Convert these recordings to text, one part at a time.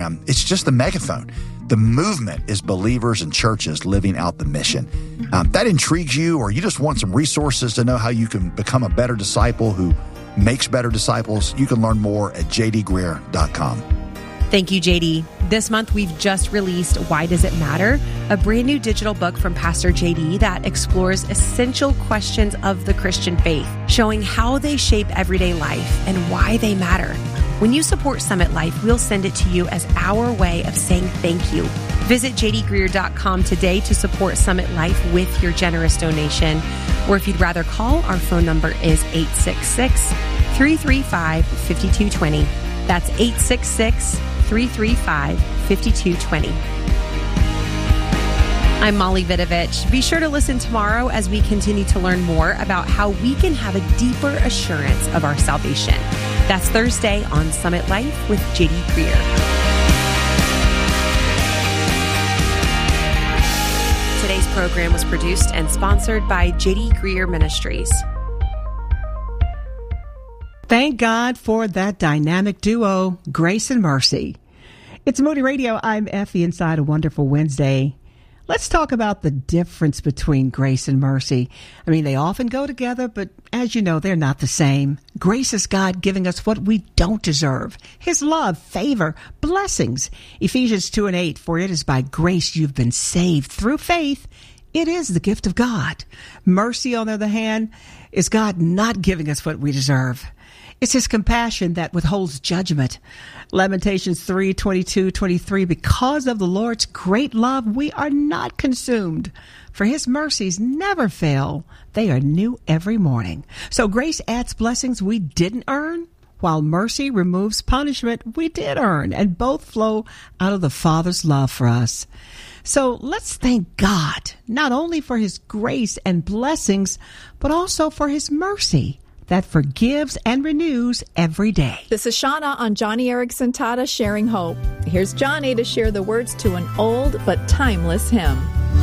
it's just the megaphone. The movement is believers and churches living out the mission. That intrigues you, or you just want some resources to know how you can become a better disciple who makes better disciples, you can learn more at jdgreear.com. Thank you, JD. This month, we've just released Why Does It Matter? A brand new digital book from Pastor JD that explores essential questions of the Christian faith, showing how they shape everyday life and why they matter. When you support Summit Life, we'll send it to you as our way of saying thank you. Visit jdgreear.com today to support Summit Life with your generous donation. Or if you'd rather call, our phone number is 866-335-5220. That's 866-335-5220. I'm Molly Vidovich. Be sure to listen tomorrow as we continue to learn more about how we can have a deeper assurance of our salvation. That's Thursday on Summit Life with JD Greear. Today's program was produced and sponsored by JD Greear Ministries. Thank God for that dynamic duo, Grace and Mercy. It's Moody Radio. I'm Effie inside a wonderful Wednesday. Let's talk about the difference between grace and mercy. I mean, they often go together, but as you know, they're not the same. Grace is God giving us what we don't deserve. His love, favor, blessings. Ephesians 2:8, for it is by grace you've been saved through faith. It is the gift of God. Mercy, on the other hand, is God not giving us what we deserve. It's his compassion that withholds judgment. Lamentations 3:22-23, because of the Lord's great love, we are not consumed. For his mercies never fail. They are new every morning. So grace adds blessings we didn't earn, while mercy removes punishment we did earn. And both flow out of the Father's love for us. So let's thank God, not only for his grace and blessings, but also for his mercy that forgives and renews every day. This is Shauna on Johnny Erickson Tata Sharing Hope. Here's Johnny to share the words to an old but timeless hymn.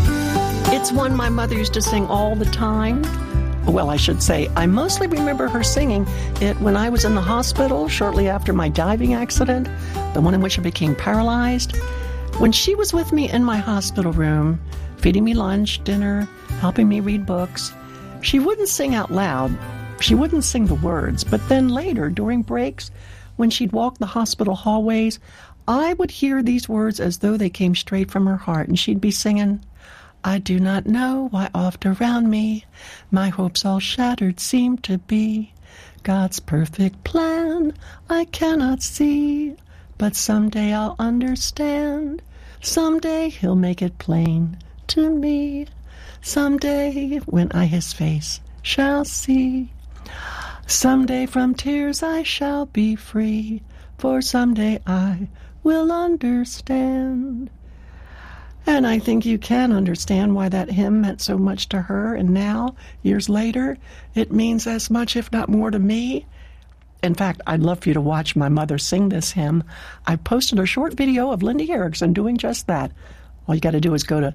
It's one my mother used to sing all the time. Well, I should say, I mostly remember her singing it when I was in the hospital shortly after my diving accident, the one in which I became paralyzed. When she was with me in my hospital room, feeding me lunch, dinner, helping me read books, she wouldn't sing out loud. She wouldn't sing the words, but then later, during breaks, when she'd walk the hospital hallways, I would hear these words as though they came straight from her heart, and she'd be singing, I do not know why oft around me my hopes all shattered seem to be. God's perfect plan I cannot see, but someday I'll understand. Someday he'll make it plain to me. Someday when I his face shall see. Someday from tears I shall be free, for someday I will understand. And I think you can understand why that hymn meant so much to her, and now, years later, it means as much, if not more, to me. In fact, I'd love for you to watch my mother sing this hymn. I posted a short video of Lindy Erickson doing just that. All you got to do is go to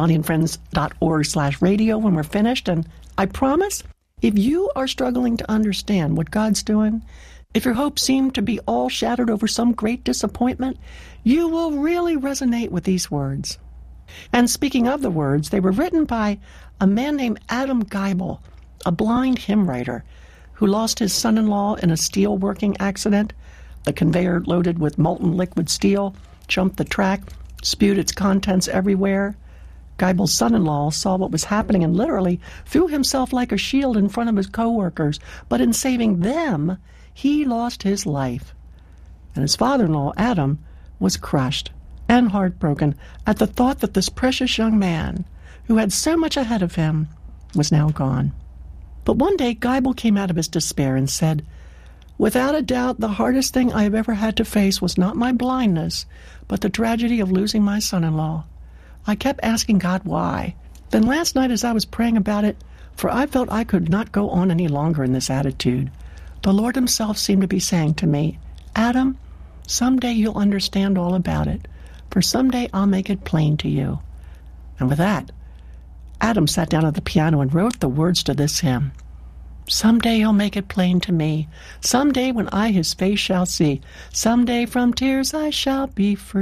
johnnyandfriends.org/radio when we're finished, and I promise, if you are struggling to understand what God's doing, if your hopes seem to be all shattered over some great disappointment, you will really resonate with these words. And speaking of the words, they were written by a man named Adam Geibel, a blind hymn writer who lost his son-in-law in a steel working accident. The conveyor loaded with molten liquid steel jumped the track, spewed its contents everywhere. Geibel's son-in-law saw what was happening and literally threw himself like a shield in front of his co-workers. But in saving them, he lost his life. And his father-in-law, Adam, was crushed and heartbroken at the thought that this precious young man, who had so much ahead of him, was now gone. But one day, Geibel came out of his despair and said, without a doubt, the hardest thing I have ever had to face was not my blindness, but the tragedy of losing my son-in-law. I kept asking God why. Then last night as I was praying about it, for I felt I could not go on any longer in this attitude, the Lord himself seemed to be saying to me, Adam, someday you'll understand all about it, for someday I'll make it plain to you. And with that, Adam sat down at the piano and wrote the words to this hymn. Someday he'll make it plain to me, someday when I his face shall see, someday from tears I shall be free.